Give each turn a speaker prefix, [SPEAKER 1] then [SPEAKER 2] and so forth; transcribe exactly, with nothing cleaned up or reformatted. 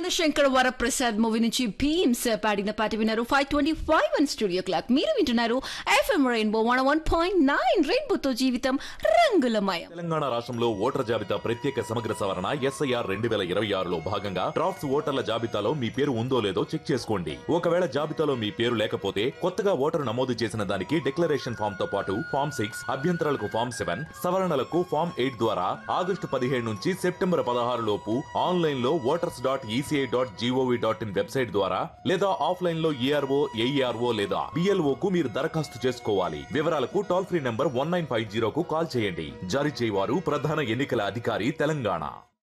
[SPEAKER 1] Shankar Varaprasad movie నుంచి భీమ్స్ పాడిన పాట విన్నారు. Five twenty five and studio clock. మీరు వింటున్నారు FM rainbow one one point nine. రెయిన్బోతో జీవితం రంగులమయం.
[SPEAKER 2] తెలంగాణ రాష్ట్రంలో ఓటర్ జాబితా ప్రత్యేక సమగ్ర సవరణ ఎస్ఐఆర్ రెండు వేల ఇరవై ఆరులో భాగంగా డ్రాఫ్ట్స్ ఓటర్ల జాబితాలో మీ పేరు ఉందో లేదో చెక్ చేసుకోండి. ఒకవేళ జాబితాలో మీ పేరు లేకపోతే కొత్తగా ఓటరు నమోదు చేసిన దానికి డిక్లరేషన్ ఫామ్ తో పాటు ఫామ్ సిక్స్, అభ్యంతరాలకు ఫామ్ సెవెన్, సవరణలకు ఫామ్ ఎయిట్ ద్వారా ఆగస్టు పదిహేడు నుంచి సెప్టెంబర్ పదహారు లోపు ఆన్లైన్ లో voters dot ECI dot GOV dot in website ద్వారా లేదా ఆఫ్లైన్ లో ఈఆర్ఓ, ఏఈఆర్ఓ లేదా బిఎల్ఓ కు మీరు దరఖాస్తు చేసుకోవాలి. వివరాలకు toll free number one nine five zero కు కాల్ చేయండి. జారీ చేయవారు ప్రధాన ఎన్నికల అధికారి తెలంగాణ.